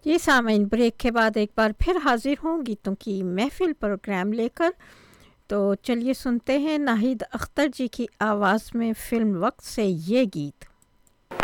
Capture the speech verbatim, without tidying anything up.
जी सामीन, ब्रेक के बाद एक बार फिर हाजिर हूँ गीतों की महफिल प्रोग्राम लेकर। तो चलिए सुनते हैं नाहिद अख्तर जी की आवाज़ में फ़िल्म वक्त से ये गीत।